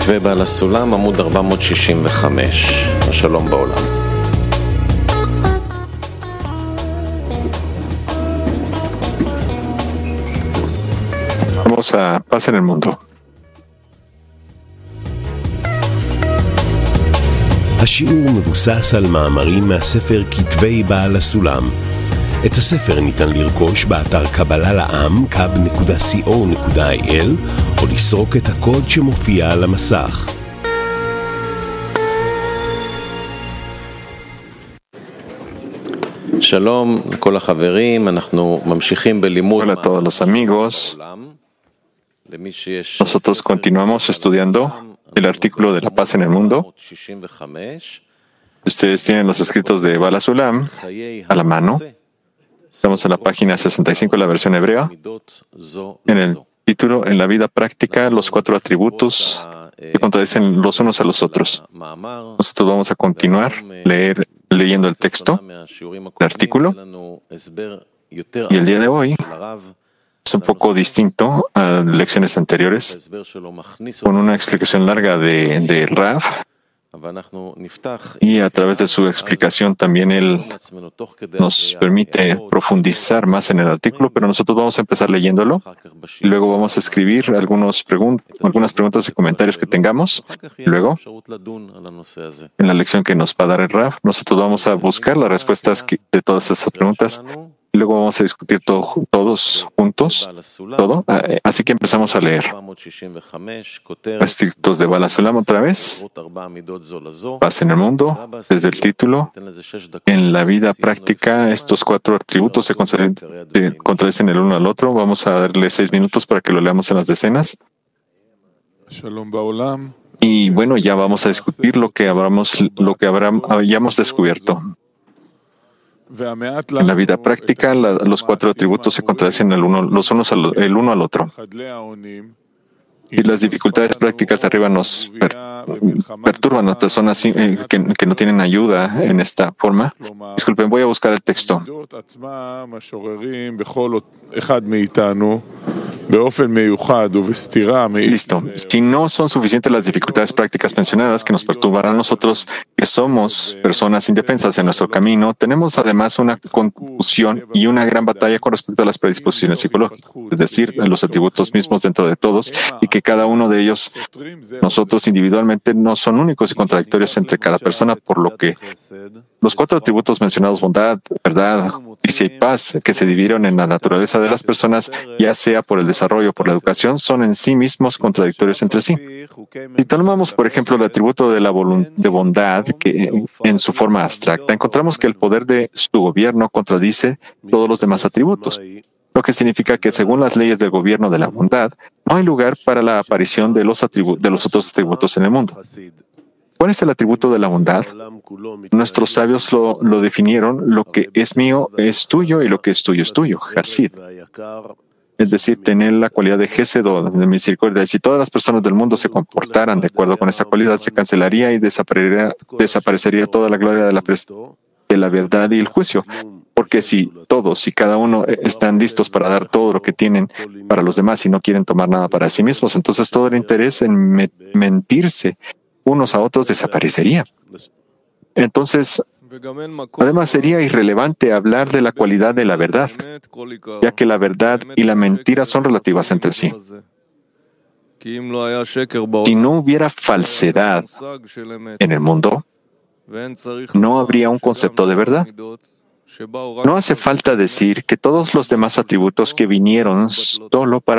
כתבי בעל הסולם, עמוד 465. השלום בעולם. Vamos a paz en el mundo. השיעור מבוסס על מאמרים מהספר כתבי בעל הסולם. את הספר ניתן לרכוש באתר קבלה לעם kab.co.il או לסרוק את הקוד שמופיע על המסך. שלום לכל החברים, אנחנו ממשיכים בלימוד. Hola a todos los amigos. Nosotros continuamos estudiando el artículo de la paz en el mundo. Ustedes tienen los escritos de Baal HaSulam a la mano. Estamos en la página 65 de la versión hebrea. En el título, en la vida práctica, los 4 atributos que contradicen los unos a los otros. Nosotros vamos a continuar leyendo el texto, el artículo. Y el día de hoy es un poco distinto a lecciones anteriores, con una explicación larga de Rav. Y a través de su explicación también él nos permite profundizar más en el artículo, pero nosotros vamos a empezar leyéndolo y luego vamos a escribir algunas preguntas y comentarios que tengamos. Y luego, en la lección que nos va a dar el Rav, nosotros vamos a buscar las respuestas de todas estas preguntas. Y luego vamos a discutir todos juntos, todo. Así que empezamos a leer. Escritos de Baal HaSulam otra vez. Paz en el mundo, desde el título. En la vida práctica, estos 4 atributos se contradicen el uno al otro. Vamos a darle 6 minutos para que lo leamos en las decenas. Y bueno, ya vamos a discutir lo que hayamos descubierto. En la vida práctica, los 4 atributos se contradicen el uno al otro. Y las dificultades prácticas de arriba nos perturban a las personas que no tienen ayuda en esta forma. Disculpen, voy a buscar el texto. Listo. Si no son suficientes las dificultades prácticas mencionadas que nos perturbarán a nosotros, que somos personas indefensas en nuestro camino, tenemos además una confusión y una gran batalla con respecto a las predisposiciones psicológicas, es decir, los atributos mismos dentro de todos, y que cada uno de ellos, nosotros individualmente, no son únicos y contradictorios entre cada persona, por lo que los 4 atributos mencionados, bondad, verdad, justicia y paz, que se dividieron en la naturaleza de las personas, ya sea por el desarrollo o por la educación, son en sí mismos contradictorios entre sí. Si tomamos, por ejemplo, el atributo de bondad, que en su forma abstracta, encontramos que el poder de su gobierno contradice todos los demás atributos, lo que significa que según las leyes del gobierno de la bondad, no hay lugar para la aparición de los otros atributos en el mundo. ¿Cuál es el atributo de la bondad? Nuestros sabios lo definieron: lo que es mío es tuyo y lo que es tuyo es tuyo, Hasid. Es decir, tener la cualidad de Gesed o de misericordia. Si todas las personas del mundo se comportaran de acuerdo con esa cualidad, se cancelaría y desaparecería toda la gloria de la verdad y el juicio. Porque si todos y cada uno están listos para dar todo lo que tienen para los demás y no quieren tomar nada para sí mismos, entonces todo el interés en mentirse unos a otros desaparecería. Entonces, además sería irrelevante hablar de la cualidad de la verdad, ya que la verdad y la mentira son relativas entre sí. Si no hubiera falsedad en el mundo, no habría un concepto de verdad. No hace falta decir que todos los demás atributos que vinieron solo para